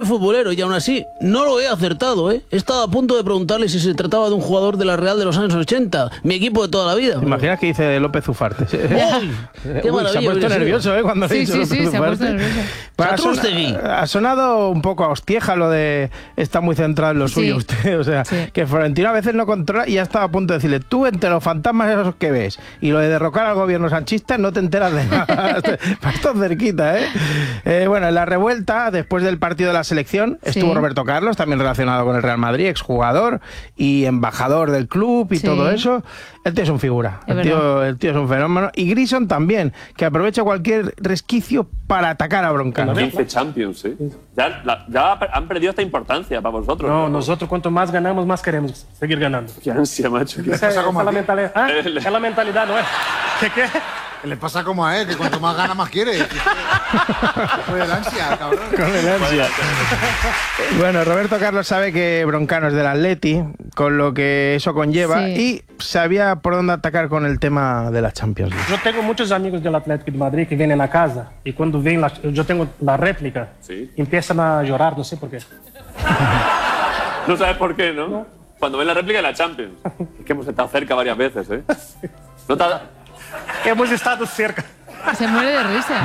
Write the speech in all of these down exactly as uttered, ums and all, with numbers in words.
futbolero y aún así no lo he acertado, ¿eh? He estado a punto de preguntarle si se trataba de un jugador de la Real de los años ochenta, mi equipo de toda la vida. ¿Te imaginas que dice de López Ufarte? ¡Uy! ¡Qué Uy, se ha puesto nervioso, ¿eh? Cuando sí, ha dicho sí, López sí, se ha puesto Ufarte. nervioso. Pues ha, son, ha sonado un poco a hostieja lo de está muy centrado en lo Sí. suyo usted. O sea, Sí. que Florentino a veces no controla y ya estaba a punto de decirle, tú entre los fantasmas esos que ves y lo de derrocar al gobierno sanchista no te enteras de nada. Esto es cerquita, ¿eh? ¿eh? Bueno, en la revuelta, después del partido de la selección, estuvo Sí. Roberto Carlos, también relacionado con el Real Madrid, exjugador y embajador del club y Sí. todo eso. El tío es un figura, Es el tío, el tío es un fenómeno. Y Grison también, que aprovecha cualquier resquicio para atacar a Broncano. quince Champions, ¿eh? Ya, la- ya han perdido esta importancia para vosotros. No, nosotros cuanto más ganamos, más queremos seguir ganando. Qué ansia, macho. Esa, esa es la mentalidad. ¿Ah? El- Es la mentalidad, ¿no es? ¿Qué qué? Le pasa como a él, que cuanto más gana, más quiere. Con el ansia, cabrón. Con el ansia. Bueno, Roberto Carlos sabe que Broncano es del Atleti, con lo que eso conlleva, Sí. y sabía por dónde atacar con el tema de la Champions League. Yo tengo muchos amigos del Atlético de Madrid que vienen a casa y cuando ven la, yo tengo la réplica, Sí. empiezan a llorar, no sé por qué. No sabes por qué, ¿no? Cuando ven la réplica de la Champions. Es que hemos estado cerca varias veces, ¿eh? No te ha- Que hemos estado cerca. Se muere de risa.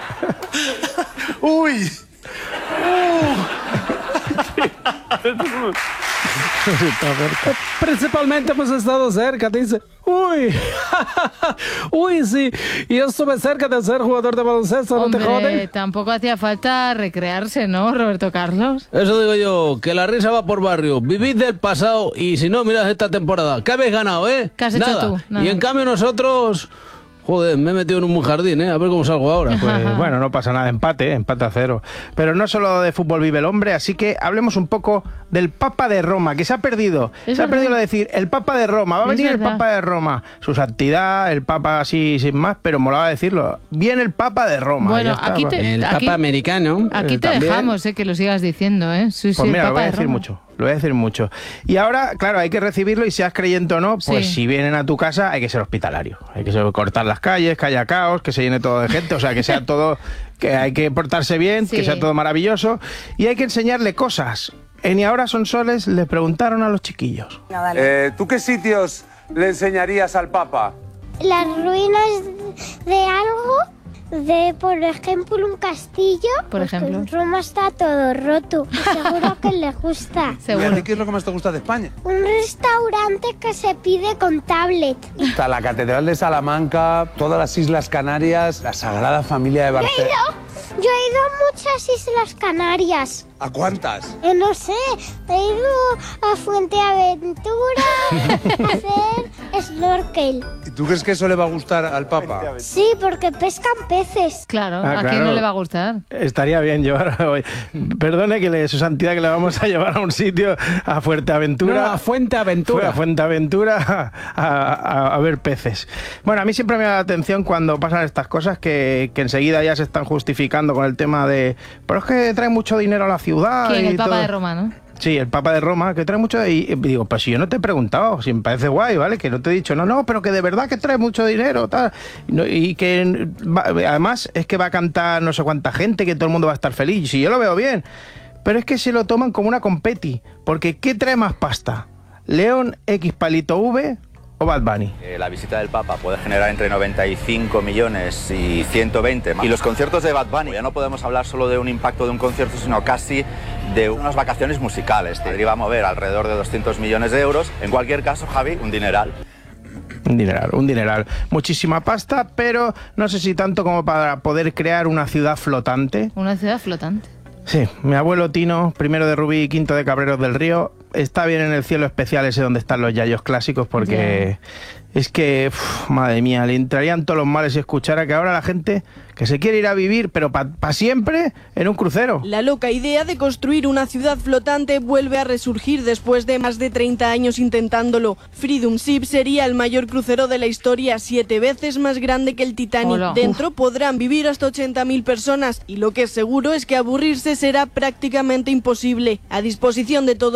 Uy. Principalmente hemos estado cerca, dice. Uy, uy, sí. Y yo estuve cerca de ser jugador de baloncesto, ¿no te Hombre, jode? tampoco hacía falta recrearse, ¿no, Roberto Carlos? Eso digo yo, que la risa va por barrio. Vivid del pasado y si no, mirad esta temporada. ¿Qué habéis ganado, eh? ¿Qué has hecho Nada. tú? Nada. Y en cambio nosotros... Joder, me he metido en un buen jardín, ¿eh? A ver cómo salgo ahora. Pues bueno, no pasa nada, empate, empate a cero. Pero no solo de fútbol vive el hombre, así que hablemos un poco del Papa de Roma, que se ha perdido. Es se ha verdad. perdido lo de decir el Papa de Roma. Va a Es venir el verdad. Papa de Roma. Su santidad, el Papa así sin más, pero molaba decirlo. Viene el Papa de Roma. Bueno, ya está. aquí te- El aquí- Papa americano. Aquí Eh, te también. dejamos, eh, que lo sigas diciendo, ¿eh? Sí, sí, Pues mira, el lo voy Papa a de decir Roma. mucho, lo voy a decir mucho. Y ahora, claro, hay que recibirlo y seas creyente o no, pues Sí. si vienen a tu casa hay que ser hospitalario. Hay que ser- cortar las calles, que haya caos, que se llene todo de gente, o sea, que sea todo, que hay que portarse bien, Sí. que sea todo maravilloso y hay que enseñarle cosas. En Y Ahora Son Soles le preguntaron a los chiquillos. Eh, ¿Tú qué sitios le enseñarías al Papa? Las ruinas de algo, de por ejemplo un castillo. Por ejemplo. En Roma está todo roto. y Seguro que le gusta. ¿Y a ti qué es lo que más te gusta de España? Un restaurante que se pide con tablet. Está la Catedral de Salamanca, todas las Islas Canarias, la Sagrada Familia de Yo he Barcelona. ido, yo he ido a muchas Islas Canarias. ¿A cuántas? Eh, no sé, he ido a Fuenteaventura a hacer snorkel. ¿Y tú crees que eso le va a gustar al Papa? Sí, porque pescan peces. Claro, Ah, ¿a quién claro. no le va a gustar? Estaría bien llevar hoy. Perdone que le, su santidad que le vamos a llevar a un sitio a Fuerteventura. No, a Fuenteaventura. Fue a Fuenteaventura a, a- a ver peces. Bueno, a mí siempre me da la atención cuando pasan estas cosas que, que enseguida ya se están justificando con el tema de pero es que trae mucho dinero a la ciudad. ¿Quién? y El Papa todo. de Roma, ¿no? Sí, el Papa de Roma, que trae mucho... Y, y digo, pues si yo no te he preguntado, si me parece guay, ¿vale? Que no te he dicho, no, no, pero que de verdad que trae mucho dinero, tal. Y, no- y que va- además es que va a cantar no sé cuánta gente, que todo el mundo va a estar feliz. Si yo lo veo bien. Pero es que se lo toman como una competi. Porque ¿qué trae más pasta? ¿León X Palito V o Bad Bunny? Eh, la visita del Papa puede generar entre noventa y cinco millones y ciento veinte más. Y los conciertos de Bad Bunny, ya no podemos hablar solo de un impacto de un concierto, sino casi de unas vacaciones musicales. Madrid va a mover alrededor de doscientos millones de euros. En cualquier caso, Javi, un dineral. Un dineral, un dineral. Muchísima pasta, pero no sé si tanto como para poder crear una ciudad flotante. Una ciudad flotante. Sí, mi abuelo Tino, primero de Rubí y quinto de Cabreros del Río, está bien en el cielo especial ese donde están los yayos clásicos porque es que, uf, madre mía, le entrarían todos los males si escuchara que ahora la gente que se quiere ir a vivir, pero para pa siempre, en un crucero. La loca idea de construir una ciudad flotante vuelve a resurgir después de más de treinta años intentándolo. Freedom Ship sería el mayor crucero de la historia, siete veces más grande que el Titanic. Hola. Dentro podrán vivir hasta ochenta mil personas y lo que es seguro es que aburrirse será prácticamente imposible. A disposición de todos ellos, un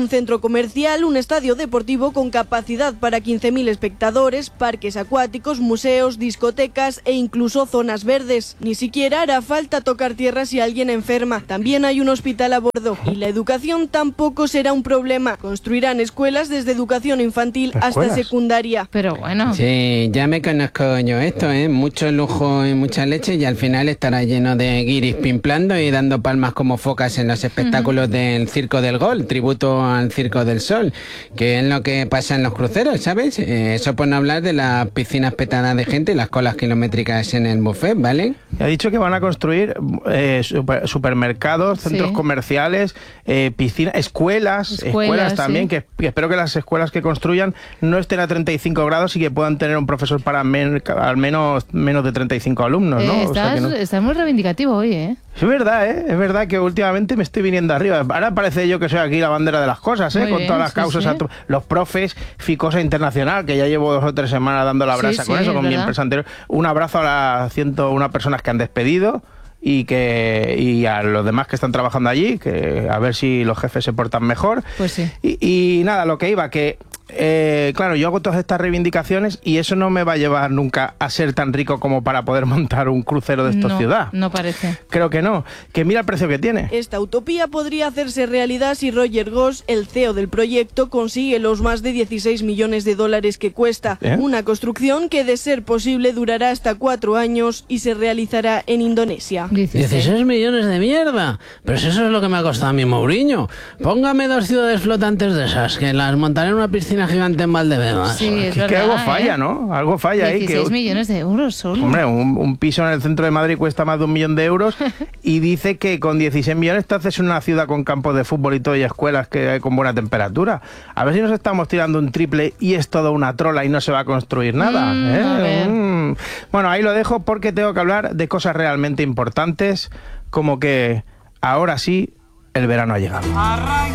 un centro comercial, un estadio deportivo con capacidad para quince mil espectadores, parques acuáticos, museos, discotecas e incluso zonas verdes. Ni siquiera hará falta tocar tierra si alguien enferma. También hay un hospital a bordo. Y la educación tampoco será un problema. Construirán escuelas desde educación infantil hasta secundaria. Pero bueno. Sí, ya me conozco yo esto, ¿eh? Mucho lujo y mucha leche y al final estará lleno de guiris pimplando y dando palmas como focas en los espectáculos uh-huh. del Circo del Gol, tributo al Circo del Sol, que es lo que pasa en los cruceros, ¿sabes? Eh, eso por no hablar de las piscinas petadas de gente y las colas kilométricas en el buffet, ¿vale? Ha dicho que van a construir eh, super, supermercados, centros sí. comerciales, eh, piscinas, escuelas, escuelas, escuelas también, sí. que, que espero que las escuelas que construyan no estén a treinta y cinco grados y que puedan tener un profesor para men, al menos menos de treinta y cinco alumnos, ¿no? Eh, estás, o sea que no... estás muy reivindicativo hoy, ¿eh? Es verdad, ¿eh? Es verdad que últimamente me estoy viniendo arriba. Ahora parece yo que soy aquí la bandera de las cosas, ¿eh? Muy Con bien, todas las causas, sí, sí. los profes, Ficosa Internacional, que ya llevo dos o tres semanas dando la brasa sí, con sí, eso, con mi empresa anterior. Un abrazo a las ciento una personas que han despedido y que y a los demás que están trabajando allí, que a ver si los jefes se portan mejor. Pues sí. Y, y nada, lo que iba, que Eh, claro, yo hago todas estas reivindicaciones y eso no me va a llevar nunca a ser tan rico como para poder montar un crucero de esta no, ciudad. No parece. Creo que no. Que mira el precio que tiene. Esta utopía podría hacerse realidad si Roger Goss, el C E O del proyecto, consigue los más de dieciséis millones de dólares que cuesta. ¿Eh? Una construcción que, de ser posible, durará hasta cuatro años y se realizará en Indonesia. dieciséis millones de mierda. Pero si eso es lo que me ha costado a mi Mourinho. Póngame dos ciudades flotantes de esas, que las montaré en una piscina gigante en Valdebebas. Sí, es, es verdad, que algo falla, ¿eh? ¿no? Algo falla ahí. dieciséis que, millones de euros solo. Hombre, un, un piso en el centro de Madrid cuesta más de un millón de euros y dice que con dieciséis millones te haces una ciudad con campos de fútbol y todo y escuelas que hay con buena temperatura. A ver si nos estamos tirando un triple y es todo una trola y no se va a construir nada. Mm, ¿eh? a ver. Mm. Bueno, ahí lo dejo porque tengo que hablar de cosas realmente importantes, como que ahora sí el verano ha llegado.